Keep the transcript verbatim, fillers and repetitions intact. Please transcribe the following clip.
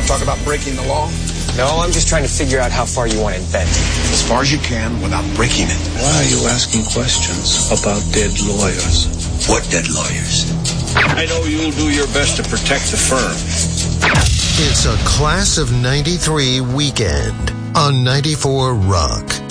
Talk about breaking the law? No, I'm just trying to figure out how far you want to invent. As far as you can without breaking it. Why are you asking questions about dead lawyers? What dead lawyers? I know you'll do your best to protect the firm. It's a Class of ninety-three weekend on ninety-four Rock.